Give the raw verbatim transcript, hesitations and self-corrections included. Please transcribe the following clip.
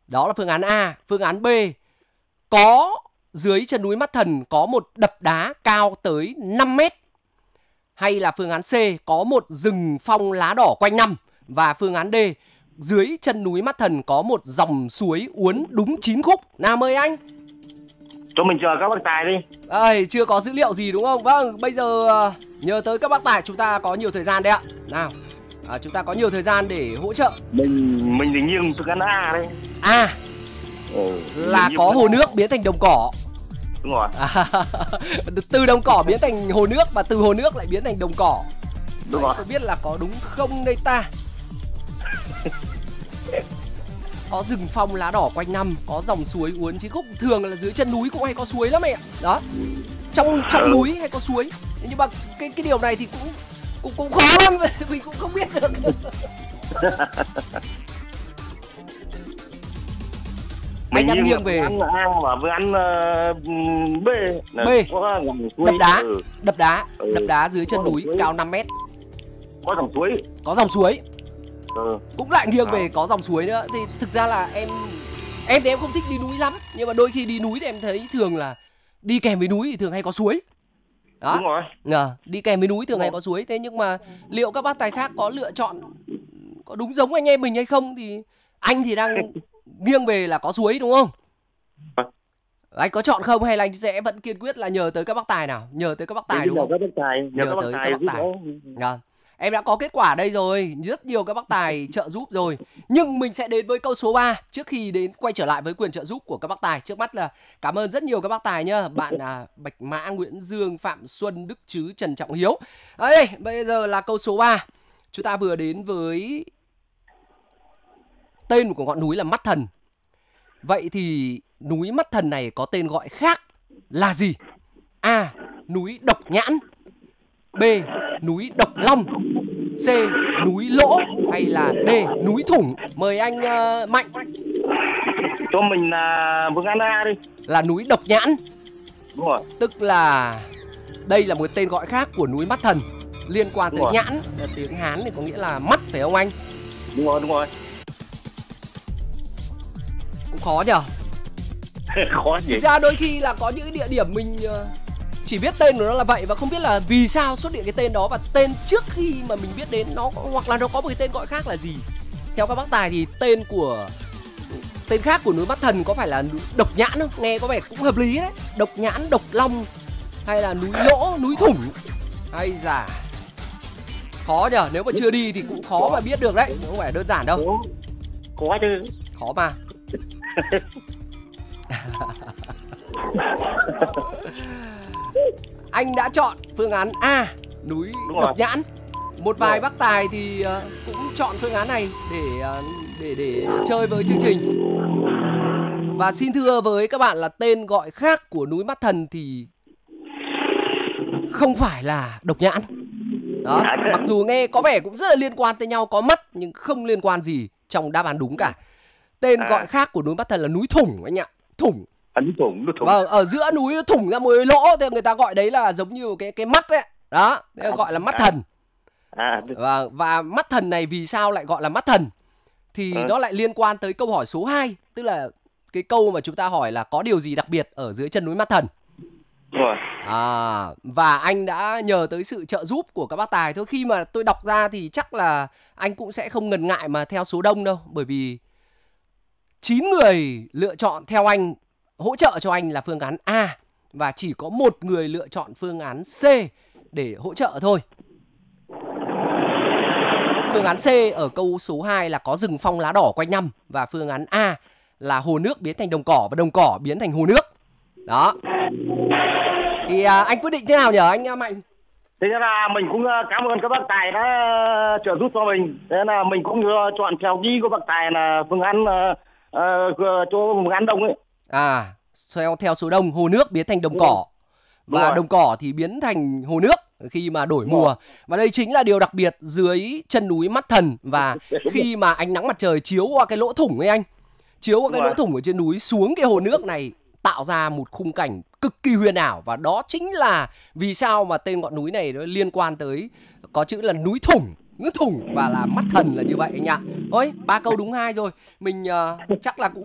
Đó là phương án A. Phương án B, có dưới chân núi Mắt Thần có một đập đá cao tới năm mét. Hay là phương án C, có một rừng phong lá đỏ quanh năm. Và phương án D, dưới chân núi Mắt Thần có một dòng suối uốn đúng chín khúc. Nào mời anh. Cho mình chờ các bác tài đi. Ơi, chưa có dữ liệu gì đúng không? Vâng, bây giờ nhờ tới các bác tài, chúng ta có nhiều thời gian đấy ạ. Nào, à, chúng ta có nhiều thời gian để hỗ trợ. Mình mình thì nghiêng phương án A đấy. A. Ừ, là có hồ nước biến thành đồng cỏ. Đúng rồi. À, từ đồng cỏ biến thành hồ nước và từ hồ nước lại biến thành đồng cỏ. Đúng rồi. Không biết là có đúng không đây ta. Có rừng phong lá đỏ quanh năm, có dòng suối uốn chín khúc. Thường là dưới chân núi cũng hay có suối lắm mẹ ạ. Đó. Trong trong ừ. núi hay có suối. Nhưng mà cái cái điều này thì cũng cũng cũng khó lắm, mình cũng không biết được. Anh đang nghiêng về ăn A và với ăn uh, B. B. Đập đá, ừ. đập đá, ừ. đập đá dưới chân núi cao năm mét. Có dòng suối. Có dòng suối. Ừ. Cũng lại nghiêng à. về có dòng suối nữa. Thì thực ra là em em thì em không thích đi núi lắm, nhưng mà đôi khi đi núi thì em thấy thường là đi kèm với núi thì thường hay có suối. Đó. Đúng rồi. À, đi kèm với núi thường hay có suối. Thế nhưng mà liệu các bác tài khác có lựa chọn có đúng giống anh em mình hay không thì anh thì đang nghiêng về là có suối đúng không? Anh có chọn không hay là anh sẽ vẫn kiên quyết là nhờ tới các bác tài nào? Nhờ tới các bác tài đúng không? Nhờ, các bác tài. nhờ, nhờ các tới bác các bác tài. À, em đã có kết quả đây rồi, rất nhiều các bác tài trợ giúp rồi. Nhưng mình sẽ đến với câu số ba trước khi đến quay trở lại với quyền trợ giúp của các bác tài. Trước mắt là cảm ơn rất nhiều các bác tài nhá. Bạn à, Bạch Mã, Nguyễn Dương, Phạm Xuân, Đức Trứ, Trần Trọng Hiếu. Đây, bây giờ là câu số ba. Chúng ta vừa đến với tên của ngọn núi là Mắt Thần. Vậy thì núi Mắt Thần này có tên gọi khác là gì? A. Núi Độc Nhãn. B. Núi Độc Long. C. Núi Lỗ. Hay là D. Núi Thủng. Mời anh uh, Mạnh. Cho mình là phương án A đi. Là núi Độc Nhãn. Đúng rồi. Tức là đây là một tên gọi khác của núi Mắt Thần, liên quan tới nhãn, tiếng Hán thì có nghĩa là mắt phải không anh? Đúng rồi, đúng rồi. Cũng khó nhở. Khó gì? Thực ra đôi khi là có những địa điểm mình chỉ biết tên của nó là vậy và không biết là vì sao xuất hiện cái tên đó, và tên trước khi mà mình biết đến nó hoặc là nó có một cái tên gọi khác là gì. Theo các bác tài thì tên của tên khác của núi Mắt Thần có phải là núi Độc Nhãn không? Nghe có vẻ cũng hợp lý đấy. Độc Nhãn, Độc Long hay là núi Lỗ, núi Thủng hay giả. Khó nhờ, nếu mà chưa đi thì cũng khó mà biết được đấy, không phải đơn giản đâu. Khó chứ. Khó mà. Anh đã chọn phương án A, núi Độc Nhãn. Một vài bác tài thì uh, cũng chọn phương án này để uh, để để chơi với chương trình. Và xin thưa với các bạn là tên gọi khác của núi Mắt Thần thì không phải là Độc Nhãn. Đó, mặc dù nghe có vẻ cũng rất là liên quan tới nhau, có mắt nhưng không liên quan gì trong đáp án đúng cả. Tên gọi khác của núi Mắt Thần là núi Thủng anh ạ. Thủng. Núi Thủng, núi Thủng. Vâng, ở giữa núi nó thủng ra một lỗ thì người ta gọi đấy là giống như cái cái mắt ấy. Đó, thế gọi là Mắt Thần. À, và, và Mắt Thần này vì sao lại gọi là Mắt Thần thì à. nó lại liên quan tới câu hỏi số hai, tức là cái câu mà chúng ta hỏi là có điều gì đặc biệt ở dưới chân núi Mắt Thần. Rồi. À, và anh đã nhờ tới sự trợ giúp của các bác tài thôi. Khi mà tôi đọc ra thì chắc là anh cũng sẽ không ngần ngại mà theo số đông đâu, bởi vì chín người lựa chọn theo anh, hỗ trợ cho anh là phương án A, và chỉ có một người lựa chọn phương án C để hỗ trợ thôi. Phương án C ở câu số hai là có rừng phong lá đỏ quanh năm, và phương án A là hồ nước biến thành đồng cỏ và đồng cỏ biến thành hồ nước. Đó. Thì à, anh quyết định thế nào nhỉ anh Mạnh? Thế là mình cũng cảm ơn các bác tài đã trợ giúp cho mình. Thế là mình cũng chọn theo ý của bác tài là phương án uh, cho phương án đông ấy. À, theo theo số đông, hồ nước biến thành đồng Đúng cỏ và rồi. Đồng cỏ thì biến thành hồ nước khi mà đổi Đúng mùa. Rồi. Và đây chính là điều đặc biệt dưới chân núi Mắt Thần. Và khi mà ánh nắng mặt trời chiếu qua cái lỗ thủng ấy anh, chiếu qua Đúng cái rồi. lỗ thủng ở trên núi xuống cái hồ nước này, tạo ra một khung cảnh cực kỳ huyền ảo. Và đó chính là vì sao mà tên ngọn núi này nó liên quan tới có chữ là núi Thủng, núi Thủng và là Mắt Thần là như vậy anh ạ. Ôi, ba câu đúng hai rồi. Mình uh, chắc là cũng